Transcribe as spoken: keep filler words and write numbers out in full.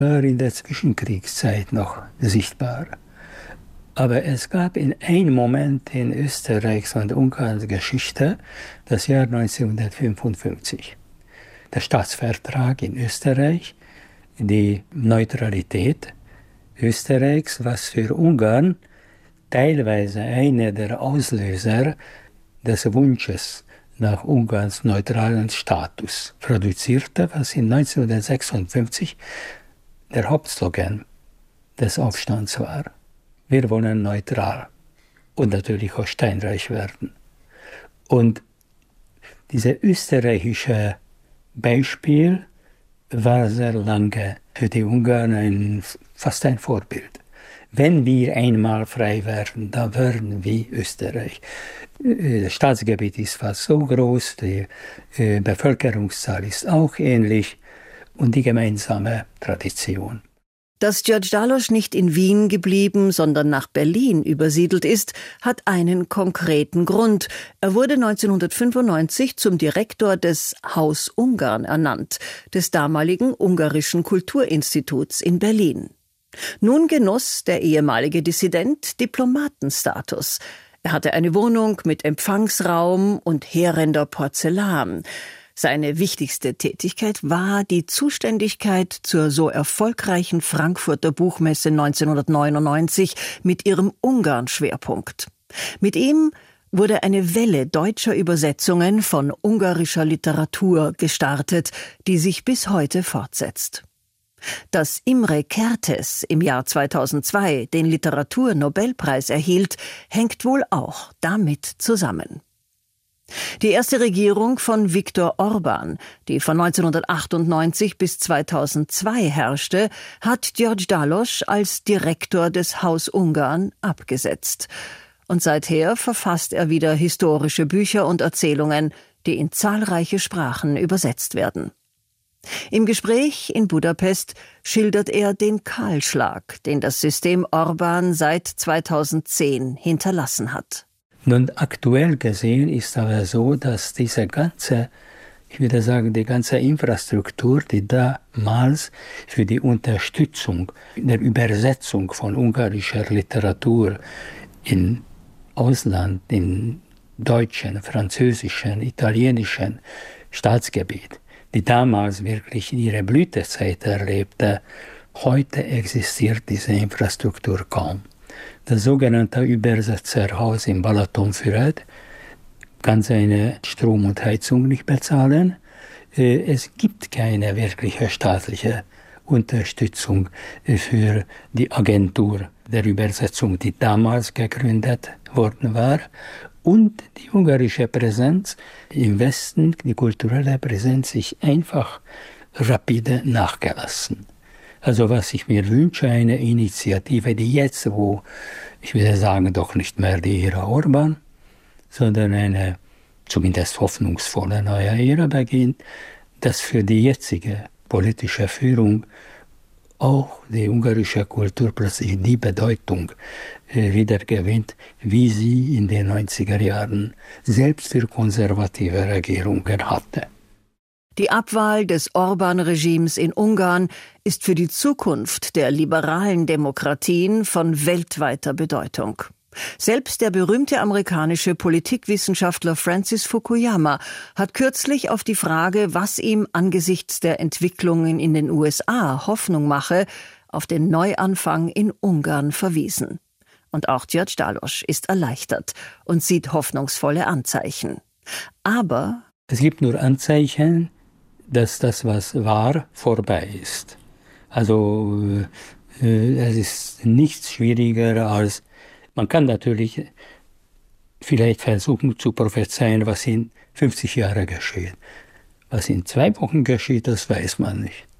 war in der Zwischenkriegszeit noch sichtbar. Aber es gab in einem Moment in Österreichs und Ungarns Geschichte, das Jahr neunzehnhundertfünfundfünfzig. Der Staatsvertrag in Österreich, die Neutralität Österreichs, was für Ungarn teilweise einer der Auslöser des Wunsches nach Ungarns neutralen Status produzierte, was in neunzehnhundertsechsundfünfzig der Hauptslogan des Aufstands war. Wir wollen neutral und natürlich auch steinreich werden. Und dieses österreichische Beispiel war sehr lange für die Ungarn ein, fast ein Vorbild. Wenn wir einmal frei werden, dann werden wir Österreich. Das Staatsgebiet ist fast so groß, die Bevölkerungszahl ist auch ähnlich und die gemeinsame Tradition. Dass György Dallas nicht in Wien geblieben, sondern nach Berlin übersiedelt ist, hat einen konkreten Grund. Er wurde neunzehnhundertfünfundneunzig zum Direktor des Haus Ungarn ernannt, des damaligen Ungarischen Kulturinstituts in Berlin. Nun genoss der ehemalige Dissident Diplomatenstatus. Er hatte eine Wohnung mit Empfangsraum und Heerender Porzellan. Seine wichtigste Tätigkeit war die Zuständigkeit zur so erfolgreichen Frankfurter Buchmesse neunzehnhundertneunundneunzig mit ihrem Ungarn-Schwerpunkt. Mit ihm wurde eine Welle deutscher Übersetzungen von ungarischer Literatur gestartet, die sich bis heute fortsetzt. Dass Imre Kertész im Jahr zweitausendzwei den Literaturnobelpreis erhielt, hängt wohl auch damit zusammen. Die erste Regierung von Viktor Orbán, die von neunzehnhundertachtundneunzig bis zweitausendzwei herrschte, hat György Dallas als Direktor des Haus Ungarn abgesetzt. Und seither verfasst er wieder historische Bücher und Erzählungen, die in zahlreiche Sprachen übersetzt werden. Im Gespräch in Budapest schildert er den Kahlschlag, den das System Orbán seit zweitausendzehn hinterlassen hat. Nun, aktuell gesehen ist aber so, dass diese ganze, ich würde sagen, die ganze Infrastruktur, die damals für die Unterstützung der Übersetzung von ungarischer Literatur in Ausland, in deutschen, französischen, italienischen Staatsgebiet, die damals wirklich ihre Blütezeit erlebte, heute existiert diese Infrastruktur kaum. Das sogenannte Übersetzerhaus in Balatonfüred kann seine Strom und Heizung nicht bezahlen. Es gibt keine wirkliche staatliche Unterstützung für die Agentur der Übersetzung, die damals gegründet worden war. Und die ungarische Präsenz im Westen, die kulturelle Präsenz, ist einfach rapide nachgelassen. Also was ich mir wünsche, eine Initiative, die jetzt, wo, ich würde sagen, doch nicht mehr die Ära Orbán, sondern eine zumindest hoffnungsvolle neue Ära beginnt, dass für die jetzige politische Führung auch die ungarische Kultur plötzlich die Bedeutung äh, wieder gewinnt, wie sie in den neunziger Jahren selbst für konservative Regierungen hatte. Die Abwahl des Orbán-Regimes in Ungarn ist für die Zukunft der liberalen Demokratien von weltweiter Bedeutung. Selbst der berühmte amerikanische Politikwissenschaftler Francis Fukuyama hat kürzlich auf die Frage, was ihm angesichts der Entwicklungen in den U S A Hoffnung mache, auf den Neuanfang in Ungarn verwiesen. Und auch György Dallas ist erleichtert und sieht hoffnungsvolle Anzeichen. Aber es gibt nur Anzeichen, dass das, was war, vorbei ist. Also äh, es ist nichts schwieriger als, man kann natürlich vielleicht versuchen zu prophezeien, was in fünfzig Jahren geschieht. Was in zwei Wochen geschieht, das weiß man nicht.